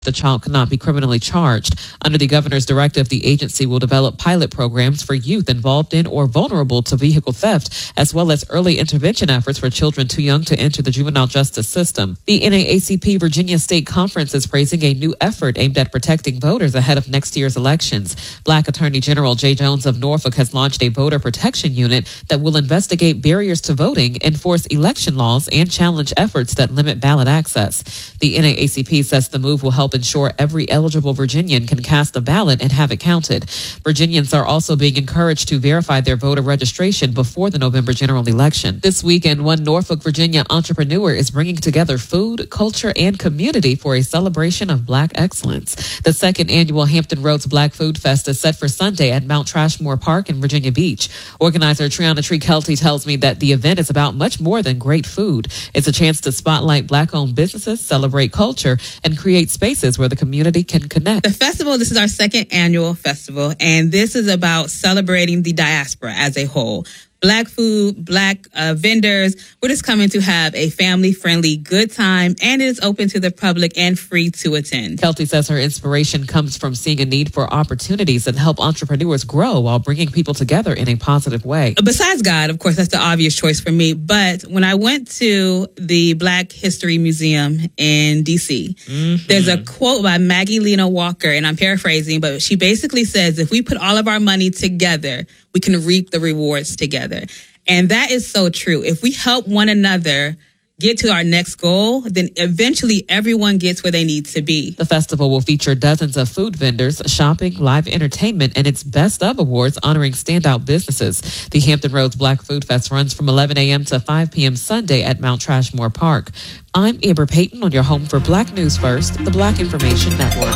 The child cannot be criminally charged. Under the governor's directive, the agency will develop pilot programs for youth involved in or vulnerable to vehicle theft, as well as early intervention efforts for children too young to enter the juvenile justice system. The NAACP Virginia State Conference is praising a new effort aimed at protecting voters ahead of next year's elections. Black Attorney General Jay Jones of Norfolk has launched a voter protection unit that will investigate barriers to voting, enforce election laws, and challenge efforts that limit ballot access. The NAACP says the move will help ensure every eligible Virginian can cast a ballot and have it counted. Virginians are also being encouraged to verify their voter registration before the November general election. This weekend, one Norfolk, Virginia entrepreneur is bringing together food, culture, and community for a celebration of Black excellence. The second annual Hampton Roads Black Food Fest is set for Sunday at Mount Trashmore Park in Virginia Beach. Organizer Triana Tree Kelty tells me that the event is about much more than great food. It's a chance to spotlight Black-owned businesses, celebrate culture, and create spaces where the community can connect. The festival, this is our second annual festival, and this is about celebrating the diaspora as a whole. Black food, Black vendors. We're just coming to have a family-friendly good time, and it is open to the public and free to attend. Kelty says her inspiration comes from seeing a need for opportunities that help entrepreneurs grow while bringing people together in a positive way. Besides God, of course, that's the obvious choice for me. But when I went to the Black History Museum in D.C., there's a quote by Maggie Lena Walker, and I'm paraphrasing, but she basically says, if we put all of our money together, we can reap the rewards together. And that is so true. If we help one another get to our next goal, then eventually everyone gets where they need to be. The festival will feature dozens of food vendors, shopping, live entertainment, and its Best of Awards honoring standout businesses. The Hampton Roads Black Food Fest runs from 11 a.m. to 5 p.m. Sunday at Mount Trashmore Park. I'm Amber Payton on your home for Black News First, the Black Information Network.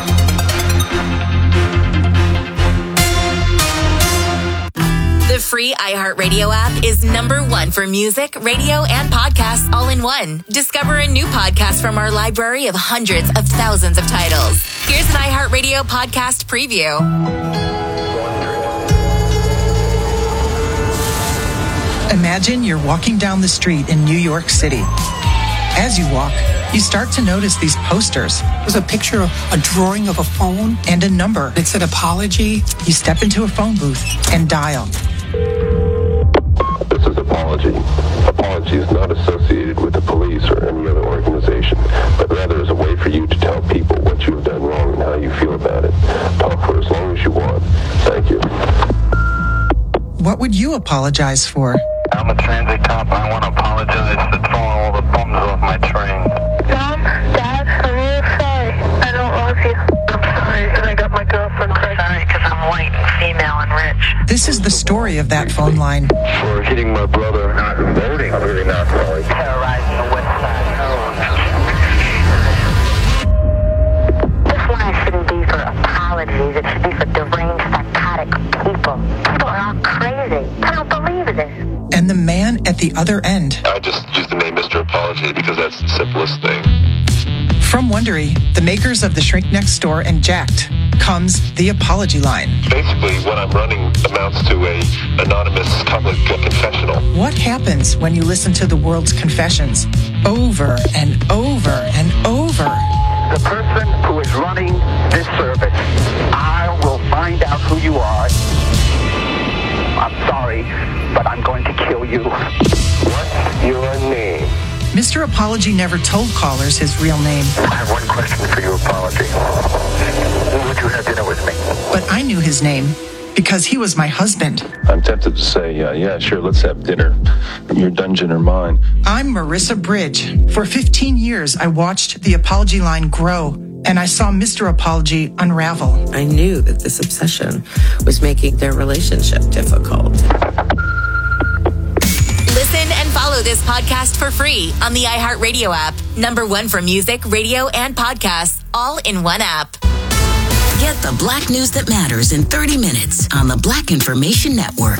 The free iHeartRadio app is #1 for music, radio, and podcasts all in one. Discover a new podcast from our library of hundreds of thousands of titles. Here's an iHeartRadio podcast preview. Imagine you're walking down the street in New York City. As you walk, you start to notice these posters. There's a picture of a drawing of a phone and a number. It said apology. You step into a phone booth and dial. This is Apology. Apology is not associated with the police or any other organization, but rather is a way for you to tell people what you have done wrong and how you feel about it. Talk for as long as you want. Thank you. What would you apologize for? I'm a transit cop and I want to apologize for throwing all the bums off my train. Mom, Dad, I'm really sorry. I don't love you. I'm sorry because I got my girlfriend pregnant. Sorry because I'm white and female and rich. This is the story of that phone line. For hitting my brother, not voting, I'm really not sorry. Terrorizing the West Side. This line shouldn't be for apologies. It should be for deranged, psychotic people. People are all crazy. I don't believe this. And the man at the other end. I just use the name Mr. Apology because that's the simplest thing. From Wondery, the makers of The Shrink Next Door and Jacked, comes The Apology Line. Basically, what I'm running amounts to a anonymous public confessional. What happens when you listen to the world's confessions over and over and over? The person who is running this service, I will find out who you are. I'm sorry, but I'm going to kill you. What's your name? Mr. Apology never told callers his real name. I have one question for you, Apology. Would you have dinner with me? But I knew his name because he was my husband. I'm tempted to say, yeah, sure, let's have dinner. Your dungeon or mine. I'm Marissa Bridge. For 15 years, I watched The Apology Line grow, and I saw Mr. Apology unravel. I knew that this obsession was making their relationship difficult. Listen and follow this podcast for free on the iHeartRadio app. #1 for music, radio, and podcasts, all in one app. Get the Black news that matters in 30 minutes on the Black Information Network.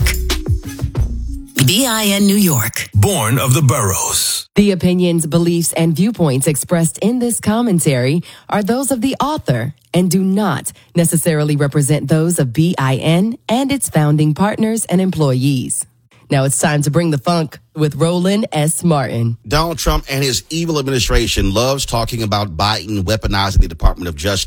BIN New York. Born of the boroughs. The opinions, beliefs, and viewpoints expressed in this commentary are those of the author and do not necessarily represent those of BIN and its founding partners and employees. Now it's time to bring the funk with Roland S. Martin. Donald Trump and his evil administration loves talking about Biden weaponizing the Department of Justice.